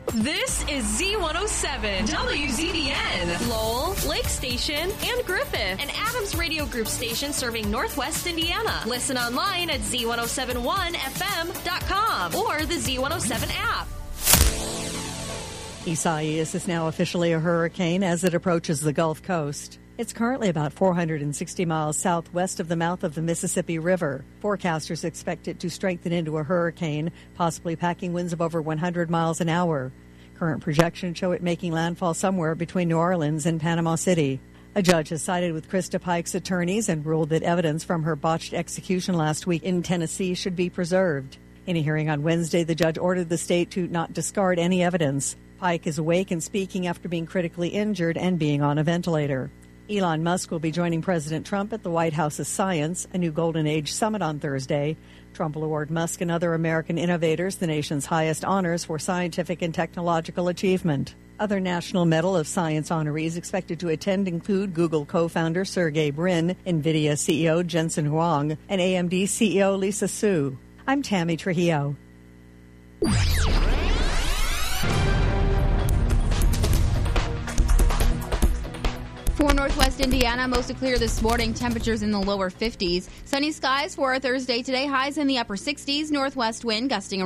This is Z107, WZDN, Lowell, Lake Station, and Griffith, an Adams Radio Group station serving Northwest Indiana. Listen online at Z1071FM.com or the Z107 app. Isaias is now officially a hurricane as it approaches the Gulf Coast. It's currently about 460 miles southwest of the mouth of the Mississippi River. Forecasters expect it to strengthen into a hurricane, possibly packing winds of over 100 miles an hour. Current projections show it making landfall somewhere between New Orleans and Panama City. A judge has sided with Krista Pike's attorneys and ruled that evidence from her botched execution last week in Tennessee should be preserved. In a hearing on Wednesday, the judge ordered the state to not discard any evidence. Pike is awake and speaking after being critically injured and being on a ventilator. Elon Musk will be joining President Trump at the White House's Science, a new Golden Age summit on Thursday. Trump will award Musk and other American innovators the nation's highest honors for scientific and technological achievement. Other National Medal of Science honorees expected to attend include Google co-founder Sergey Brin, NVIDIA CEO Jensen Huang, and AMD CEO Lisa Su. I'm Tammy Trujillo. For Northwest Indiana, mostly clear this morning. Temperatures in the lower 50s. Sunny skies for Thursday today. Highs in the upper 60s. Northwest wind gusting